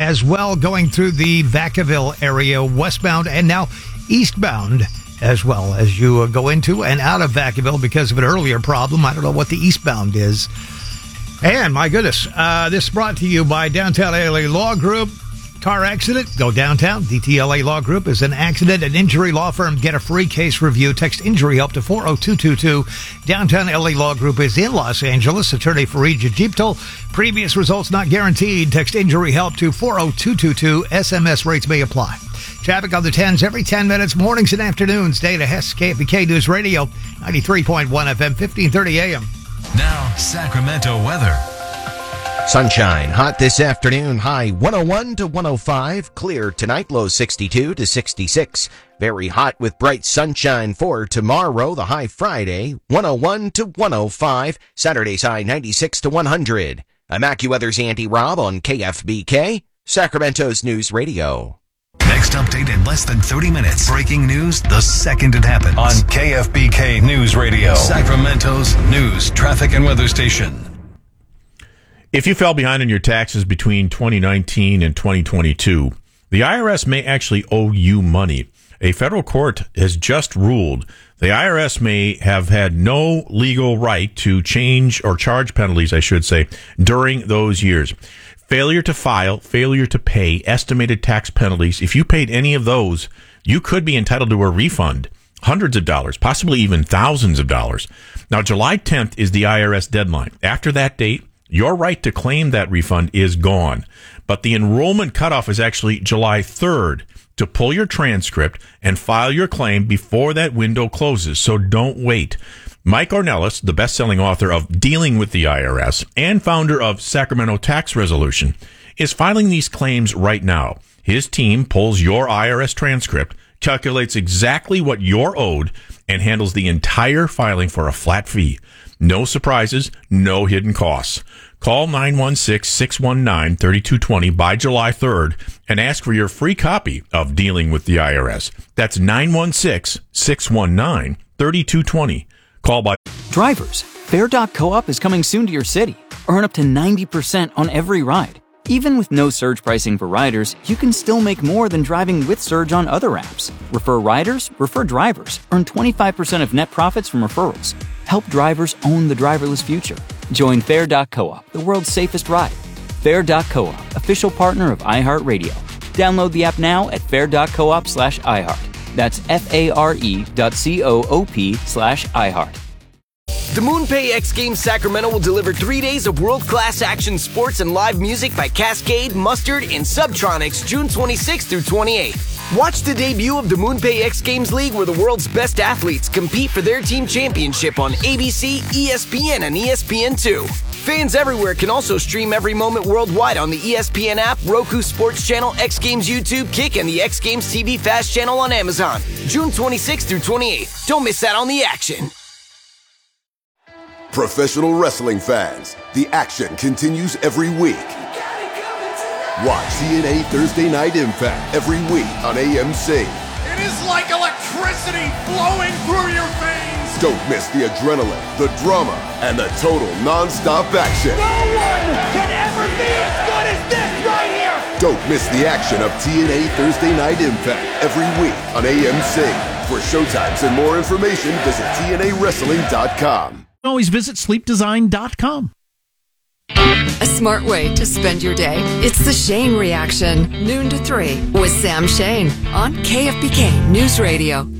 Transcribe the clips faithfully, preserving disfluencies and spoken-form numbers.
as well, going through the Vacaville area, westbound and now eastbound as well as you uh, go into and out of Vacaville because of an earlier problem. I don't know what the eastbound is. And my goodness, uh, this is brought to you by Downtown L A Law Group. Car accident, go downtown. D T L A Law Group is an accident and injury law firm. Get a free case review. Text injury help to four oh two two two. Downtown L A Law Group is in Los Angeles. Attorney Fareed Jajiptal. Previous results not guaranteed. Text injury help to four oh two two two. S M S rates may apply. Traffic on the tens every ten minutes, mornings and afternoons. Dana Hess, K F B K News Radio, ninety-three point one F M, fifteen thirty A M. Now, Sacramento weather. Sunshine, hot this afternoon, high one oh one to one oh five. Clear tonight, low sixty-two to sixty-six. Very hot with bright sunshine for tomorrow, the high Friday, one oh one to one oh five. Saturday's high ninety-six to one hundred. I'm AccuWeather's Andy Robb on K F B K, Sacramento's News Radio. Next update in less than thirty minutes. Breaking news the second it happens. On K F B K News Radio, Sacramento's news, traffic, and weather station. If you fell behind on your taxes between twenty nineteen and twenty twenty-two, the I R S may actually owe you money. A federal court has just ruled the I R S may have had no legal right to change or charge penalties, I should say, during those years. Failure to file, failure to pay, estimated tax penalties. If you paid any of those, you could be entitled to a refund. Hundreds of dollars, possibly even thousands of dollars. Now, July tenth is the I R S deadline. After that date, your right to claim that refund is gone. But the enrollment cutoff is actually July third to pull your transcript and file your claim before that window closes. So don't wait. Mike Ornelas, the best-selling author of Dealing with the I R S and founder of Sacramento Tax Resolution, is filing these claims right now. His team pulls your I R S transcript, calculates exactly what you're owed, and handles the entire filing for a flat fee. No surprises, no hidden costs. Call nine one six, six one nine, three two two zero by July third and ask for your free copy of Dealing with the I R S. That's nine one six, six one nine, three two two zero. Call by... Drivers, Fair dot co-op is coming soon to your city. Earn up to ninety percent on every ride. Even with no surge pricing for riders, you can still make more than driving with Surge on other apps. Refer riders, refer drivers. Earn twenty-five percent of net profits from referrals. Help drivers own the driverless future. Join Fair dot co-op, the world's safest ride. Fair dot co-op, official partner of iHeartRadio. Download the app now at fair dot coop slash iHeart. That's F-A-R-E dot C-O-O-P slash iHeart. The MoonPay X Games Sacramento will deliver three days of world-class action sports and live music by Cascade, Mustard, and Subtronics June twenty-sixth through twenty-eighth. Watch the debut of the MoonPay X Games League where the world's best athletes compete for their team championship on A B C, E S P N, and E S P N two. Fans everywhere can also stream every moment worldwide on the E S P N app, Roku Sports Channel, X Games YouTube, Kick, and the X Games T V Fast Channel on Amazon. June twenty-sixth through twenty-eighth. Don't miss out on the action. Professional wrestling fans, the action continues every week. Watch T N A Thursday Night Impact every week on A M C. It is like electricity flowing through your veins. Don't miss the adrenaline, the drama, and the total non-stop action. No one can ever be as good as this right here. Don't miss the action of T N A Thursday Night Impact every week on A M C. For showtimes and more information, visit T N A wrestling dot com. Always visit sleep design dot com. A smart way to spend your day. It's the Shane Reaction, noon to three, with Sam Shane on K F B K News Radio.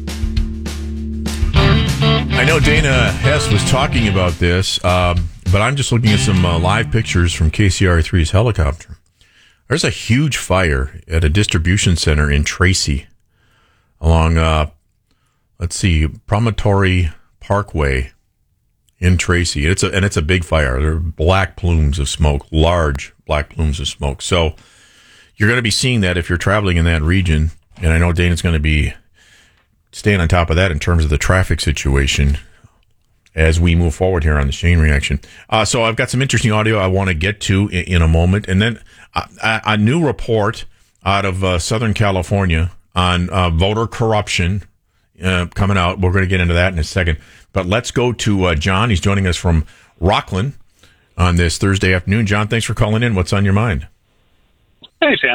I know Dana Hess was talking about this, um, but I'm just looking at some uh, live pictures from K C R three's helicopter. There's a huge fire at a distribution center in Tracy along, uh, let's see, Promontory Parkway in Tracy. It's a, and it's a big fire. There are black plumes of smoke, large black plumes of smoke. So you're going to be seeing that if you're traveling in that region. And I know Dana's going to be staying on top of that in terms of the traffic situation as we move forward here on the Shane Reaction. Uh, so I've got some interesting audio I want to get to in, in a moment. And then a, a new report out of uh, Southern California on uh, voter corruption uh, coming out. We're going to get into that in a second. But let's go to uh, John. He's joining us from Rockland on this Thursday afternoon. John, thanks for calling in. What's on your mind? Hey, Sam.